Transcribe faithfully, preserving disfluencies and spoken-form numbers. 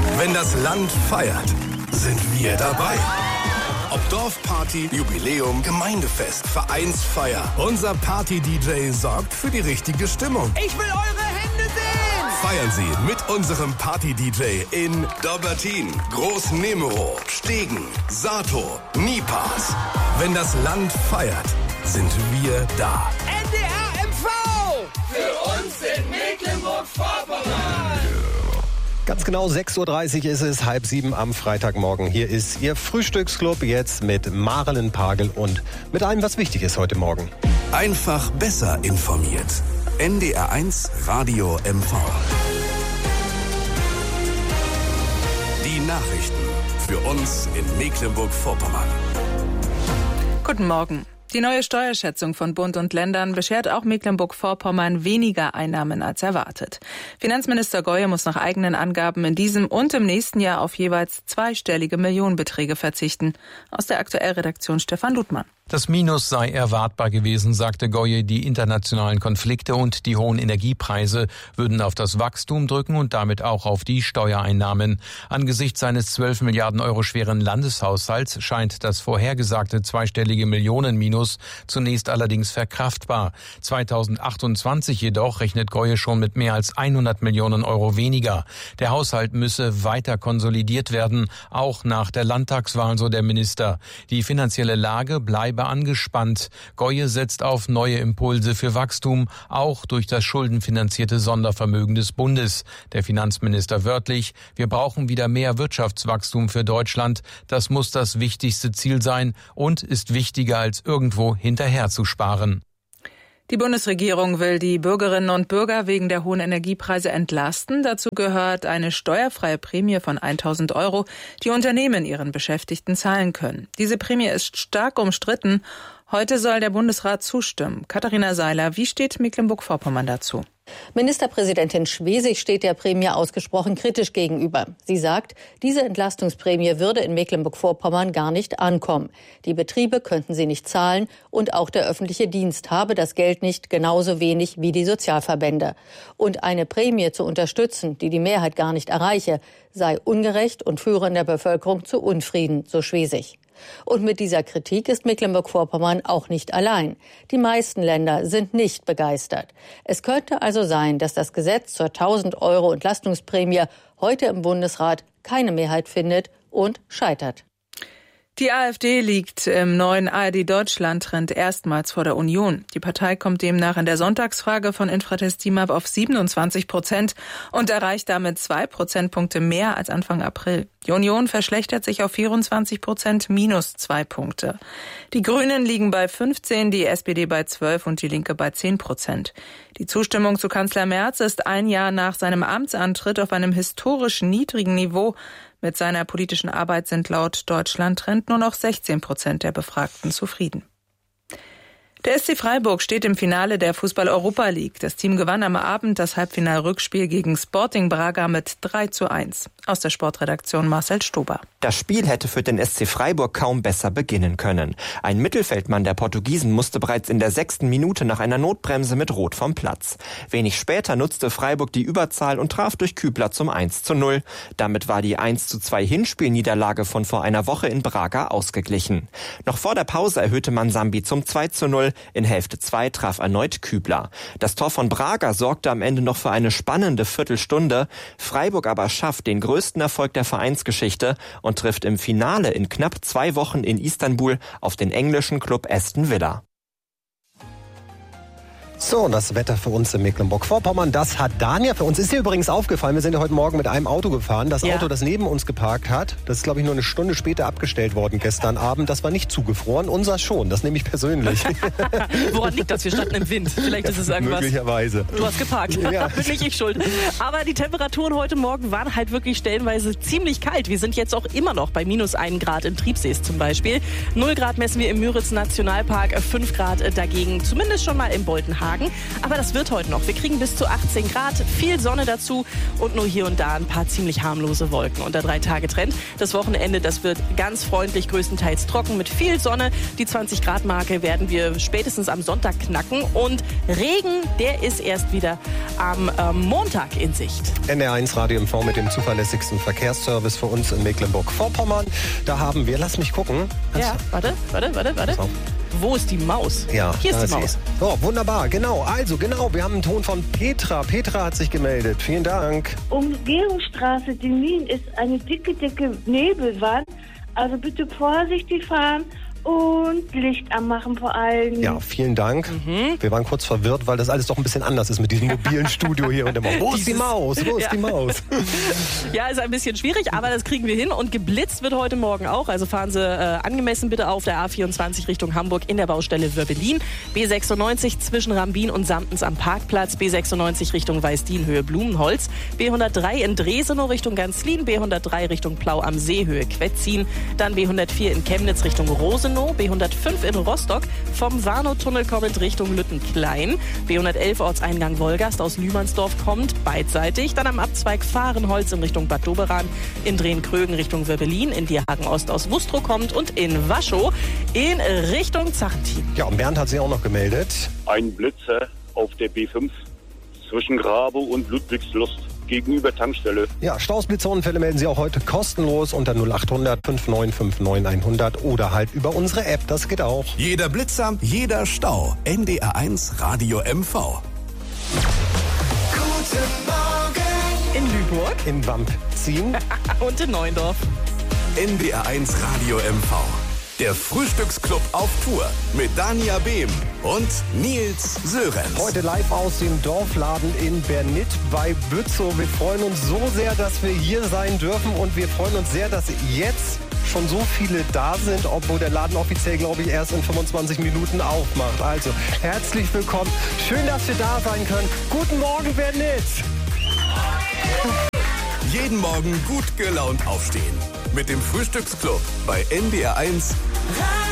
Wenn das Land feiert, sind wir dabei. Ob Dorfparty, Jubiläum, Gemeindefest, Vereinsfeier. Unser Party-D J sorgt für die richtige Stimmung. Ich will eure Hände sehen! Feiern Sie mit unserem Party-D J in Dobbertin, Groß-Nemero, Stegen, Sato, Nipas. Wenn das Land feiert, sind wir da. N D R M V! Für uns in Mecklenburg-Vorpommern! Ganz genau sechs Uhr dreißig ist es, halb sieben am Freitagmorgen. Hier ist Ihr Frühstücksclub jetzt mit Marilyn Pagel und mit allem, was wichtig ist heute Morgen. Einfach besser informiert. N D R eins Radio M V. Die Nachrichten für uns in Mecklenburg-Vorpommern. Guten Morgen. Die neue Steuerschätzung von Bund und Ländern beschert auch Mecklenburg-Vorpommern weniger Einnahmen als erwartet. Finanzminister Goye muss nach eigenen Angaben in diesem und im nächsten Jahr auf jeweils zweistellige Millionenbeträge verzichten. Aus der Aktuellredaktion Stefan Ludmann. Das Minus sei erwartbar gewesen, sagte Goye. Die internationalen Konflikte und die hohen Energiepreise würden auf das Wachstum drücken und damit auch auf die Steuereinnahmen. Angesichts seines zwölf Milliarden Euro schweren Landeshaushalts scheint das vorhergesagte zweistellige Millionenminus zunächst allerdings verkraftbar. zweitausendachtundzwanzig jedoch rechnet Goye schon mit mehr als hundert Millionen Euro weniger. Der Haushalt müsse weiter konsolidiert werden, auch nach der Landtagswahl, so der Minister. Die finanzielle Lage bleibe angespannt. Goye setzt auf neue Impulse für Wachstum, auch durch das schuldenfinanzierte Sondervermögen des Bundes. Der Finanzminister wörtlich: Wir brauchen wieder mehr Wirtschaftswachstum für Deutschland. Das muss das wichtigste Ziel sein und ist wichtiger als irgendwo hinterher zu sparen. Die Bundesregierung will die Bürgerinnen und Bürger wegen der hohen Energiepreise entlasten. Dazu gehört eine steuerfreie Prämie von tausend Euro, die Unternehmen ihren Beschäftigten zahlen können. Diese Prämie ist stark umstritten. Heute soll der Bundesrat zustimmen. Katharina Seiler, wie steht Mecklenburg-Vorpommern dazu? Ministerpräsidentin Schwesig steht der Prämie ausgesprochen kritisch gegenüber. Sie sagt, diese Entlastungsprämie würde in Mecklenburg-Vorpommern gar nicht ankommen. Die Betriebe könnten sie nicht zahlen und auch der öffentliche Dienst habe das Geld nicht, genauso wenig wie die Sozialverbände. Und eine Prämie zu unterstützen, die die Mehrheit gar nicht erreiche, sei ungerecht und führe in der Bevölkerung zu Unfrieden, so Schwesig. Und mit dieser Kritik ist Mecklenburg-Vorpommern auch nicht allein. Die meisten Länder sind nicht begeistert. Es könnte also sein, dass das Gesetz zur tausend Euro Entlastungsprämie heute im Bundesrat keine Mehrheit findet und scheitert. Die AfD liegt im neuen A R D-Deutschland-Trend erstmals vor der Union. Die Partei kommt demnach in der Sonntagsfrage von Infratest DIMAP auf siebenundzwanzig Prozent und erreicht damit zwei Prozentpunkte mehr als Anfang April. Die Union verschlechtert sich auf vierundzwanzig Prozent, minus zwei Punkte. Die Grünen liegen bei fünfzehn, die S P D bei zwölf und die Linke bei zehn Prozent. Die Zustimmung zu Kanzler Merz ist ein Jahr nach seinem Amtsantritt auf einem historisch niedrigen Niveau. Mit seiner politischen Arbeit sind laut Deutschland-Trend nur noch sechzehn Prozent der Befragten zufrieden. Der S C Freiburg steht im Finale der Fußball-Europa League. Das Team gewann am Abend das Halbfinal-Rückspiel gegen Sporting Braga mit drei zu eins. Aus der Sportredaktion Marcel Stober. Das Spiel hätte für den S C Freiburg kaum besser beginnen können. Ein Mittelfeldmann der Portugiesen musste bereits in der sechsten Minute nach einer Notbremse mit Rot vom Platz. Wenig später nutzte Freiburg die Überzahl und traf durch Kübler zum eins zu null. Damit war die eins zu zwei Hinspielniederlage von vor einer Woche in Braga ausgeglichen. Noch vor der Pause erhöhte man Sambi zum zwei zu null. In Hälfte zwei traf erneut Kübler. Das Tor von Braga sorgte am Ende noch für eine spannende Viertelstunde. Freiburg aber schafft den größten Erfolg der Vereinsgeschichte und trifft im Finale in knapp zwei Wochen in Istanbul auf den englischen Club Aston Villa. So, und das Wetter für uns in Mecklenburg-Vorpommern, das hat Dania für uns. Ist dir übrigens aufgefallen, wir sind ja heute Morgen mit einem Auto gefahren. Das ja. Auto, das neben uns geparkt hat, das ist, glaube ich, nur eine Stunde später abgestellt worden gestern Abend. Das war nicht zugefroren, unser schon, das nehme ich persönlich. Woran liegt das? Wir standen im Wind. Vielleicht ist es irgendwas. Möglicherweise. Du hast geparkt. Ja. Bin nicht ich schuld. Aber die Temperaturen heute Morgen waren halt wirklich stellenweise ziemlich kalt. Wir sind jetzt auch immer noch bei minus ein Grad in Triebsees zum Beispiel. null Grad messen wir im Müritz Nationalpark, fünf Grad dagegen, zumindest schon mal im Boltenhagen Tagen. Aber das wird heute noch. Wir kriegen bis zu achtzehn Grad, viel Sonne dazu und nur hier und da ein paar ziemlich harmlose Wolken. Und der Drei-Tage-Trend, das Wochenende, das wird ganz freundlich, größtenteils trocken mit viel Sonne. Die zwanzig Grad Marke werden wir spätestens am Sonntag knacken. Und Regen, der ist erst wieder am ähm, Montag in Sicht. N R eins Radio M V mit dem zuverlässigsten Verkehrsservice für uns in Mecklenburg-Vorpommern. Da haben wir, lass mich gucken. Ja, warte, warte, warte, warte. Wo ist die Maus? Ja, hier ist die Maus. So, wunderbar, genau. Also, genau, wir haben einen Ton von Petra. Petra hat sich gemeldet. Vielen Dank. Umgehungsstraße Demmin ist eine dicke, dicke Nebelwand. Also bitte vorsichtig fahren und Licht anmachen vor allem. Ja, vielen Dank. Mhm. Wir waren kurz verwirrt, weil das alles doch ein bisschen anders ist mit diesem mobilen Studio hier und immer. Wo ist die Maus? Wo ist ja. die Maus? Ja, ist ein bisschen schwierig, aber das kriegen wir hin. Und geblitzt wird heute Morgen auch. Also fahren Sie äh, angemessen bitte auf der A vierundzwanzig Richtung Hamburg in der Baustelle Wörbelin. B sechsundneunzig zwischen Rambin und Samtens am Parkplatz. B sechsundneunzig Richtung Weißdien Höhe Blumenholz. B hundertdrei in Dresenow Richtung Ganzlin. B hundertdrei Richtung Plau am See Höhe Quetzin. Dann B hundertvier in Chemnitz Richtung Rosenau. B hundertfünf in Rostock, vom Warnow-Tunnel kommend Richtung Lüttenklein. B hundertelf Ortseingang Wolgast aus Lühmannsdorf kommt, beidseitig. Dann am Abzweig Fahrenholz in Richtung Bad Doberan, in Drehen-Krögen Richtung Wörbelin, in Dierhagen-Ost aus Wustrow kommt und in Waschow in Richtung Zachentin. Ja, und Bernd hat sich auch noch gemeldet. Ein Blitzer auf der B fünf zwischen Grabow und Ludwigslust. Gegenüber Tankstelle. Ja, Stausblitzunfälle melden Sie auch heute kostenlos unter null achthundert fünf neun fünf neun hundert oder halt über unsere App, das geht auch. Jeder Blitzer, jeder Stau. N D R eins Radio M V. Guten Morgen. In Lüneburg. In Wampzin. Und in Neuendorf. N D R eins Radio M V. Der Frühstücksclub auf Tour mit Dania Behm und Nils Sörenz. Heute live aus dem Dorfladen in Bernit bei Bützow. Wir freuen uns so sehr, dass wir hier sein dürfen und wir freuen uns sehr, dass jetzt schon so viele da sind, obwohl der Laden offiziell, glaube ich, erst in fünfundzwanzig Minuten aufmacht. Also, herzlich willkommen. Schön, dass wir da sein können. Guten Morgen, Bernit. Jeden Morgen gut gelaunt aufstehen. Mit dem Frühstücksclub bei N D R eins.